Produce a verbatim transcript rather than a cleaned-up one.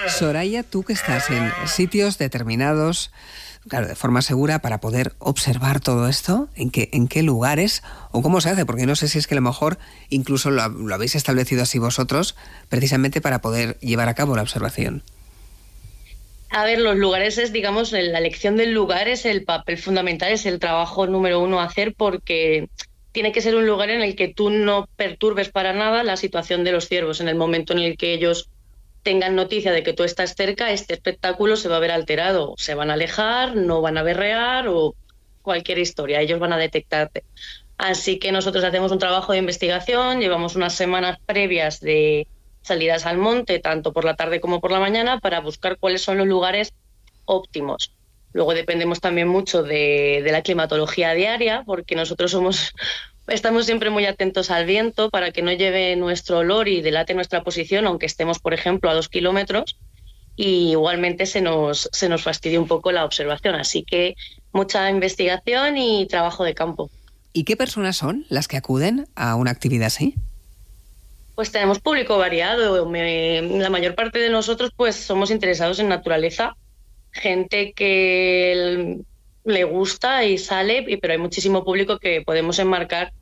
Soraya, tú que estás en sitios determinados, claro, de forma segura, para poder observar todo esto, ¿en qué, en qué lugares o cómo se hace? Porque no sé si es que a lo mejor incluso lo, lo habéis establecido así vosotros, precisamente para poder llevar a cabo la observación. A ver, los lugares es, digamos, la elección del lugar es el papel fundamental, es el trabajo número uno a hacer, porque tiene que ser un lugar en el que tú no perturbes para nada la situación de los ciervos. En el momento en el que ellos tengan noticia de que tú estás cerca, este espectáculo se va a ver alterado. Se van a alejar, no van a berrear o cualquier historia, ellos van a detectarte. Así que nosotros hacemos un trabajo de investigación, llevamos unas semanas previas de salidas al monte, tanto por la tarde como por la mañana, para buscar cuáles son los lugares óptimos. Luego dependemos también mucho de, de la climatología diaria, porque nosotros somos, estamos siempre muy atentos al viento para que no lleve nuestro olor y delate nuestra posición, aunque estemos, por ejemplo, a dos kilómetros, y igualmente se nos, se nos fastidia un poco la observación. Así que mucha investigación y trabajo de campo. ¿Y qué personas son las que acuden a una actividad así? Pues tenemos público variado. Me, la mayor parte de nosotros pues somos interesados en naturaleza, gente que le gusta y sale, pero hay muchísimo público que podemos enmarcar